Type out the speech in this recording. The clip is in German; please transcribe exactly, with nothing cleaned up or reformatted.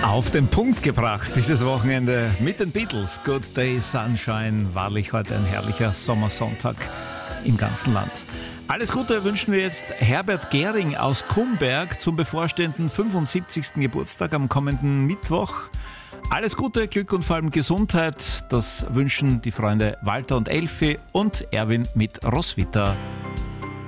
Auf den Punkt gebracht dieses Wochenende mit den Beatles. Good Day Sunshine. Wahrlich heute ein herrlicher Sommersonntag im ganzen Land. Alles Gute wünschen wir jetzt Herbert Gehring aus Kumberg zum bevorstehenden fünfundsiebzigsten Geburtstag am kommenden Mittwoch. Alles Gute, Glück und vor allem Gesundheit. Das wünschen die Freunde Walter und Elfi und Erwin mit Roswitha.